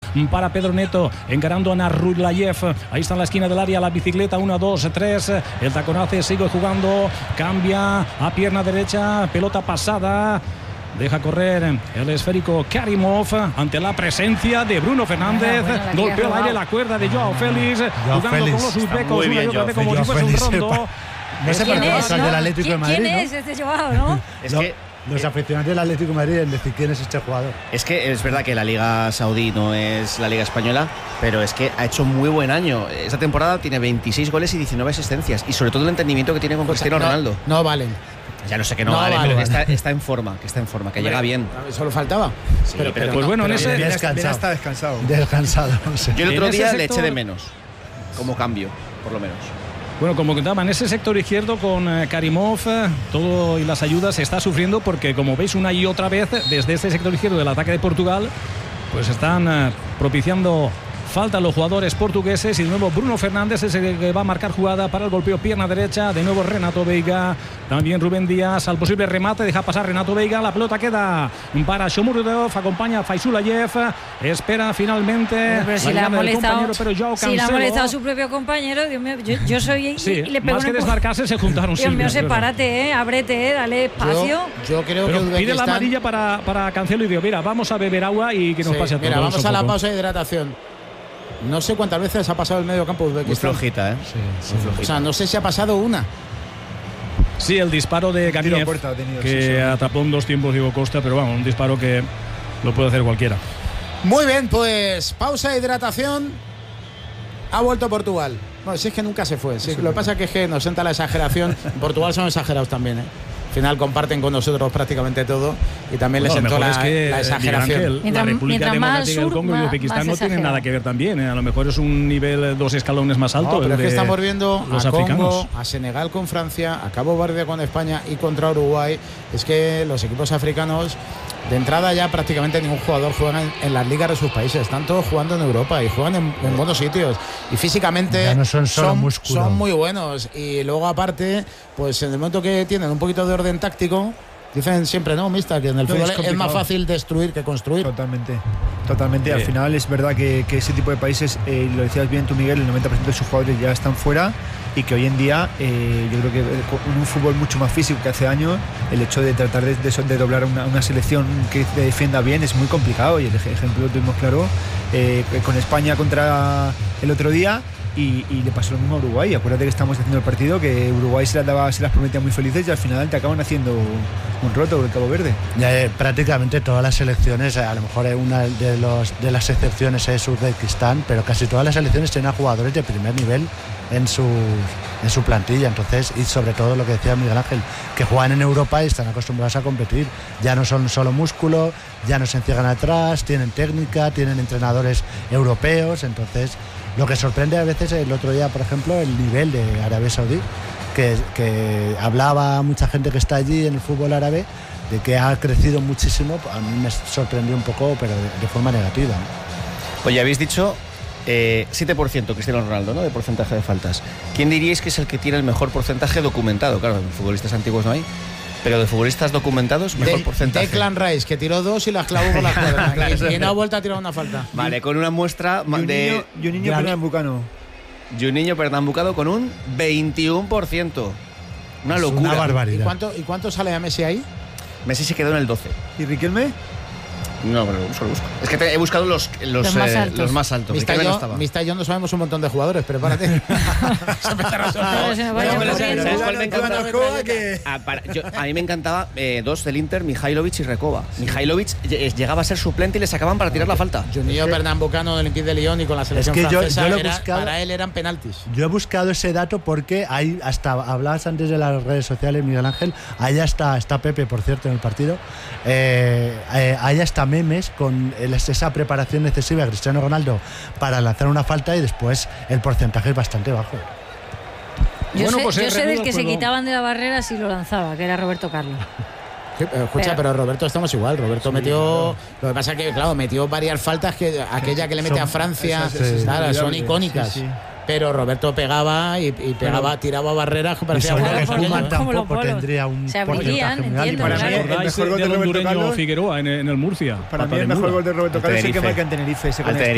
para Pedro Neto, encarando a Narulayev. Ahí está en la esquina del área la bicicleta, 1, 2, 3. El taconazo sigue jugando, cambia a pierna derecha, pelota pasada. Deja correr el esférico Karimov ante la presencia de Bruno Fernández. Golpeó al aire la cuerda de Joao Félix, jugando con los uzbecos una y otra vez como si fuese un rondo. No sé por qué pasa el del Atlético de Madrid. ¿Quién es este Joao, no? Es que los aficionados del Atlético de Madrid deben decir quién es este jugador. Es que es verdad que la Liga Saudí no es la Liga Española, pero es que ha hecho muy buen año. Esta temporada tiene 26 goles y 19 asistencias. Y sobre todo el entendimiento que tiene con Cristiano Ronaldo. No valen. Ya no sé que no vale, pero que está en forma, que llega bien. Solo faltaba. Sí, pero pues bueno, en ese bien está descansado. No sé. Yo el otro en ese día sector le eché de menos, como cambio, por lo menos. Bueno, como contaba, en ese sector izquierdo con Karimov, todo y las ayudas se está sufriendo porque, como veis una y otra vez, desde ese sector izquierdo del ataque de Portugal, pues están propiciando falta los jugadores portugueses. Y de nuevo Bruno Fernández es el que va a marcar jugada para el golpeo pierna derecha. De nuevo Renato Veiga, también Rubén Díaz al posible remate, deja pasar Renato Veiga, la pelota queda para Shomurodov, acompaña a Faisulayev, espera finalmente pero si la ha molestado, pero Joao Cancelo, si la ha molestado a su propio compañero, Dios mío, yo soy sí, y le pego más que desmarcarse se juntaron. Dios mío, sepárate, ábrete, dale espacio. Yo creo pero que pide la amarilla para Cancelo y digo, mira, vamos a beber agua y que nos pase a todos. Mira, vamos a la pausa de hidratación. No sé cuántas veces ha pasado el medio campo de Uzbekistán. Muy flojita, Sí. Muy flojita. O sea, no sé si ha pasado una. Sí, el disparo de Ganiev, que atrapó en 2 tiempos Diego Costa, pero vamos, un disparo que lo puede hacer cualquiera. Muy bien, pues pausa de hidratación. Ha vuelto Portugal. Bueno, si es que nunca se fue. Sí, lo que pasa es que nos entra la exageración. En Portugal son exagerados también, Al final comparten con nosotros prácticamente todo y también les entró la exageración. Ángel, la República Democrática del Congo y Uzbekistán no tienen nada que ver también. A lo mejor es un nivel 2 escalones más alto. No, pero es que estamos viendo los a africanos. Congo, a Senegal con Francia, a Cabo Verde con España y contra Uruguay. Es que los equipos africanos, de entrada ya prácticamente ningún jugador juega en las ligas de sus países. Están todos jugando en Europa y juegan en buenos sitios. Y físicamente ya no son muy buenos. Y luego aparte, pues en el momento que tienen un poquito de orden táctico, dicen siempre, no, Mista, que en el fútbol es más fácil destruir que construir. Totalmente. Al final es verdad que ese tipo de países, lo decías bien tú, Miguel, el 90% de sus jugadores ya están fuera y que hoy en día yo creo que con un fútbol mucho más físico que hace años, el hecho de tratar de doblar una selección que te defienda bien es muy complicado, y el ejemplo lo tuvimos claro con España contra el otro día. Y le pasó lo mismo a Uruguay. Acuérdate que estamos haciendo el partido, que Uruguay se las prometía muy felices y al final te acaban haciendo un roto con el Cabo Verde. Ya, prácticamente todas las selecciones, a lo mejor una de las excepciones es Uzbekistán, pero casi todas las selecciones tienen a jugadores de primer nivel en su plantilla. Entonces, y sobre todo lo que decía Miguel Ángel, que juegan en Europa y están acostumbrados a competir. Ya no son solo músculo, ya no se encierran atrás, tienen técnica, tienen entrenadores europeos. Entonces, lo que sorprende a veces, el otro día, por ejemplo, el nivel de Arabia Saudí, que hablaba mucha gente que está allí en el fútbol árabe, de que ha crecido muchísimo. A mí me sorprendió un poco, pero de forma negativa, ¿no? Oye, habéis dicho 7% Cristiano Ronaldo, ¿no?, de porcentaje de faltas. ¿Quién diríais que es el que tiene el mejor porcentaje documentado? Claro, futbolistas antiguos no hay, pero de futbolistas documentados, mejor porcentaje. Declan Rice, que tiró 2 y las clavó por la escuadra. Claro. Y no ha vuelto a tirar una falta. Vale, con una muestra de Juninho Pernambucano. Juninho Pernambucano con un 21%. Una locura. Una barbaridad. ¿Y cuánto sale a Messi ahí? Messi se quedó en el 12. ¿Y Riquelme? No, pero solo busco. Es que he buscado los más altos. Mista y yo no sabemos un montón de jugadores, prepárate. A mí me encantaba 2 del Inter, Mihailovic y Recoba. Mihailovic llegaba a ser suplente y le sacaban para tirar la falta. Juninho Pernambucano del Olympique de Lyon y con la selección francesa, para él eran penaltis. Yo he buscado ese dato porque hay hasta, hablabas antes de las redes sociales, Miguel Ángel, allá está Pepe, por cierto, en el partido, allá está memes con esa preparación excesiva de Cristiano Ronaldo para lanzar una falta y después el porcentaje es bastante bajo. Yo sé del que se quitaban de la barrera si lo lanzaba, que era Roberto Carlos. Sí, pero Roberto estamos igual. Roberto metió. Lo que pasa es que, claro, metió varias faltas que aquella que le mete a Francia, claro, son icónicas. Sí. Pero Roberto pegaba y pegaba, tiraba barreras que parecía Koeman tampoco tendría un porcentaje muy alto. Para mí, el mejor gol de Roberto Carlos, Figueroa en el Murcia. Para mí el mejor gol de Roberto Carlos es el que marca en Tenerife, ese con